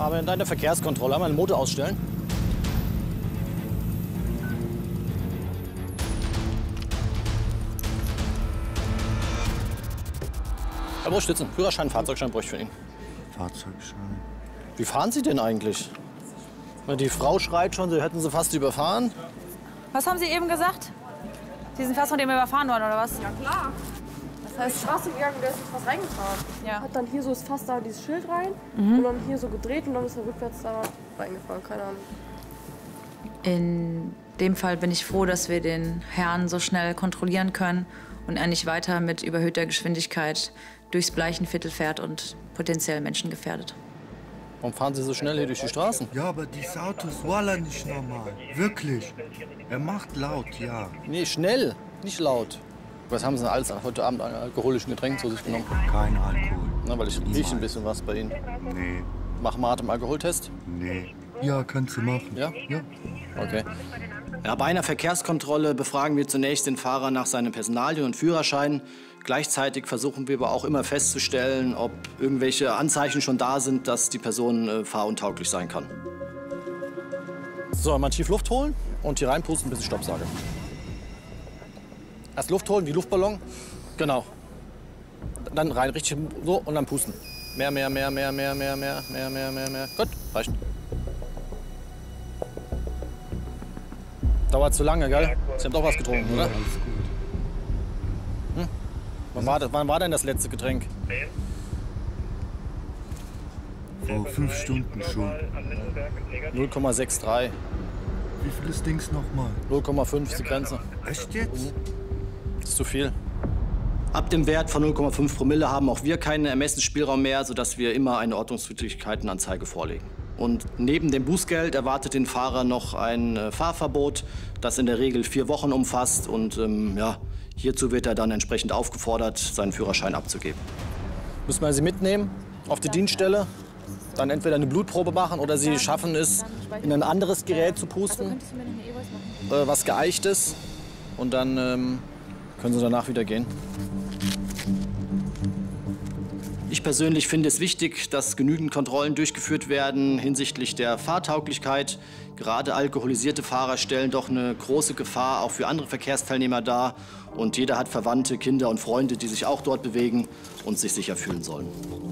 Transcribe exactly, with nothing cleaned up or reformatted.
Aber in deiner Verkehrskontrolle einmal den Motor ausstellen. Herr Bruchstitzen, Führerschein, Fahrzeugschein bräuchte ich von Ihnen. Fahrzeugschein. Wie fahren Sie denn eigentlich? Die Frau schreit schon, Sie hätten sie fast überfahren. Was haben Sie eben gesagt? Sie sind fast von dem überfahren worden, oder was? Ja, klar. Das Er ist heißt, die Straße gegangen und der ist jetzt fast reingefahren. Ja. Hat dann hier so ist fast da dieses Schild rein Mhm. und dann hier so gedreht und dann ist er rückwärts da reingefahren. Keine Ahnung. in dem Fall bin ich froh, dass wir den Herrn so schnell kontrollieren können und er nicht weiter mit überhöhter Geschwindigkeit durchs Bleichenviertel fährt und potenziell Menschen gefährdet. Warum fahren Sie so schnell hier durch die Straßen? Ja, aber dieses Auto ist wallah nicht normal. Wirklich. Er macht laut, ja. Nee, schnell, nicht laut. Was haben Sie denn alles heute Abend an alkoholischen Getränken zu sich genommen? Kein Alkohol. Na, weil ich rieche ein bisschen was bei Ihnen. Nee, Machen wir Atemalkoholtest? nee. Ja, kannst du machen. Ja? Ja. Okay. Ja, bei einer Verkehrskontrolle befragen wir zunächst den Fahrer nach seinen Personalien und Führerschein. Gleichzeitig versuchen wir aber auch immer festzustellen, ob irgendwelche Anzeichen schon da sind, dass die Person äh, fahruntauglich sein kann. So, mal tief Luft holen und hier reinpusten, bis ich Stopp sage. Erst Luft holen, wie Luftballon. Genau. Dann rein, richtig so und dann pusten. Mehr, mehr, mehr, mehr, mehr, mehr, mehr, mehr, mehr, mehr, mehr. Gut, reicht. Dauert zu lange, gell? Sie haben doch was getrunken, oder? Alles gut. Hm? Wann war, das, wann war denn das letzte Getränk? Vor fünf Stunden schon. null Komma sechsundsechzig. Wie viel ist Dings nochmal? null Komma fünf ist die Grenze. Echt jetzt? Das ist zu viel. Ab dem Wert von null Komma fünf Promille haben auch wir keinen Ermessensspielraum mehr, sodass wir immer eine Ordnungswidrigkeitenanzeige vorlegen. Und neben dem Bußgeld erwartet den Fahrer noch ein äh, Fahrverbot, das in der Regel vier Wochen umfasst. Und ähm, ja, hierzu wird er dann entsprechend aufgefordert, seinen Führerschein abzugeben. Müssen wir Sie mitnehmen auf die Dienststelle, dann entweder eine Blutprobe machen oder Sie schaffen es, in ein anderes Gerät zu pusten, äh, was geeicht ist. Und dann ähm, können Sie danach wieder gehen. Ich persönlich finde es wichtig, dass genügend Kontrollen durchgeführt werden hinsichtlich der Fahrtauglichkeit. Gerade alkoholisierte Fahrer stellen doch eine große Gefahr auch für andere Verkehrsteilnehmer dar. Und jeder hat Verwandte, Kinder und Freunde, die sich auch dort bewegen und sich sicher fühlen sollen.